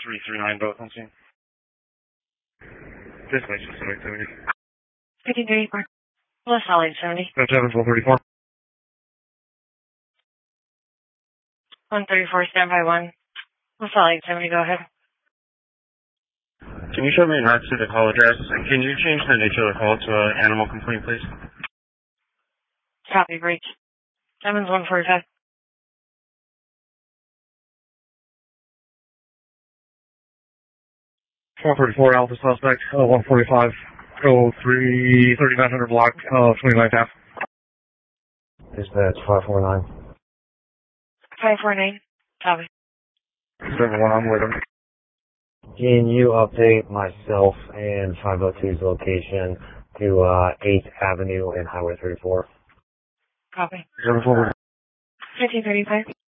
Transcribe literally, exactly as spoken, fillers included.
three three nine, both on scene. Dispatch is seven seventy. fifteen thirty-four. Plus solid seventy. That's seven twelve thirty-four. one thirty-four, standby one. Plus solid seventy, go ahead. Can you show me in regards to the call address? And can you change the nature of the call to an animal complaint, please? Copy, breach. Evans one forty-five. one thirty-four, Alpha suspect, uh, one forty-five, oh three, thirty-nine hundred block, uh, twenty-ninth Ave. Dispatch five four nine. five four nine. Copy. seven one, I'm with him. Can you update myself and five oh two's location to uh, eighth Avenue and Highway thirty-four? Copy. seven four. fifteen thirty-five.